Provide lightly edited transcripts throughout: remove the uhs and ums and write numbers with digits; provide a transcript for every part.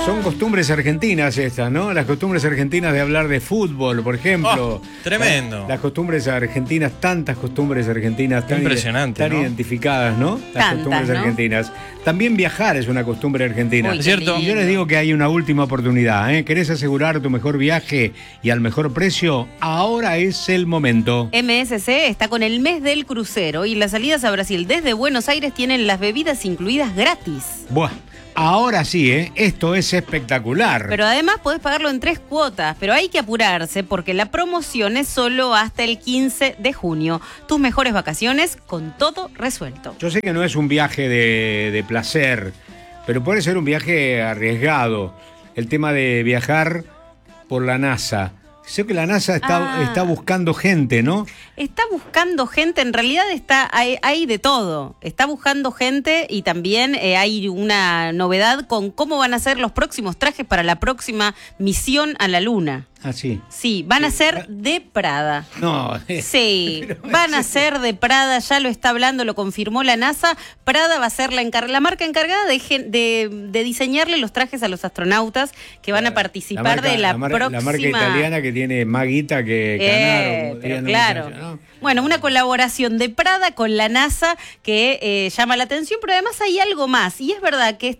Son costumbres argentinas estas, ¿no? Las costumbres argentinas de hablar de fútbol, por ejemplo. Tremendo. Las costumbres argentinas, tantas costumbres argentinas tan identificadas, ¿no? Las costumbres argentinas. También viajar es una costumbre argentina. ¿Es cierto? Y yo les digo que hay una última oportunidad, ¿eh? ¿Querés asegurar tu mejor viaje y al mejor precio? Ahora es el momento. MSC está con el mes del crucero y las salidas a Brasil desde Buenos Aires tienen las bebidas incluidas gratis. Buah. Ahora sí, esto es espectacular. Pero además podés pagarlo en 3 cuotas, pero hay que apurarse porque la promoción es solo hasta el 15 de junio. Tus mejores vacaciones con todo resuelto. Yo sé que no es un viaje de placer, pero puede ser un viaje arriesgado. El tema de viajar por la NASA. Sé que la NASA está buscando gente, ¿no? Está buscando gente, en realidad hay de todo. Está buscando gente y también hay una novedad con cómo van a ser los próximos trajes para la próxima misión a la Luna. Ah, sí. Sí, van a ser de Prada. No. Sí, van a ser de Prada, ya lo está hablando, lo confirmó la NASA. Prada va a ser la marca encargada de diseñarle los trajes a los astronautas que van a participar de la próxima... La marca italiana que tiene más guita que Canaro. Pero claro. ¿No? Bueno, una colaboración de Prada con la NASA que llama la atención, pero además hay algo más. Y es verdad que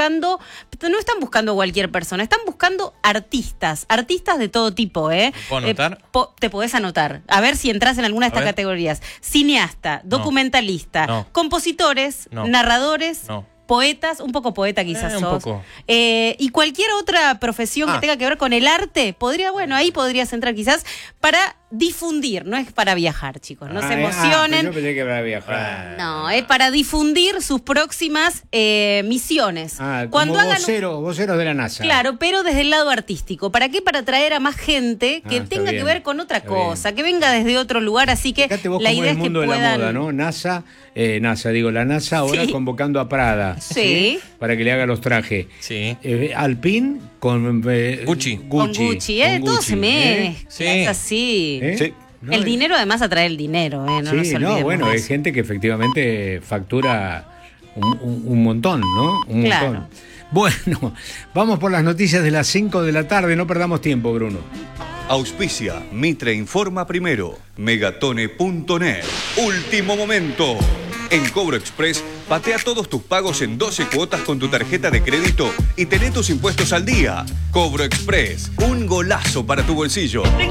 no están buscando cualquier persona, están buscando artistas de todo tipo, ¿Puedo anotar? Te podés anotar. A ver si entras en alguna de estas categorías. Cineasta, documentalista, compositores, narradores, poetas, un poco poeta quizás sos. Poco. Y cualquier otra profesión que tenga que ver con el arte, ahí podrías entrar quizás para difundir, no es para viajar, chicos, no se emocionen. Yo pensé que para viajar. No, es para difundir sus próximas misiones. Cuando como voceros de la NASA. Claro, pero desde el lado artístico. ¿Para qué? Para atraer a más gente que tenga que ver con otra cosa, que venga desde otro lugar, así que la idea es que puedan... de la moda, ¿no? La NASA ahora convocando a Prada. Sí. Para que le haga los trajes. Sí. Alpine con Gucci. Con Gucci, todo se mezcla, es así. Sí. No, el dinero además atrae el dinero, no nos olvidemos hay gente que efectivamente factura un montón, ¿no? Montón. Bueno, vamos por las noticias de las 5 de la tarde, no perdamos tiempo, Bruno. Auspicia, Mitre informa primero, megatone.net. Último momento. En Cobro Express, patea todos tus pagos en 12 cuotas con tu tarjeta de crédito y tené tus impuestos al día. Cobro Express, un golazo para tu bolsillo.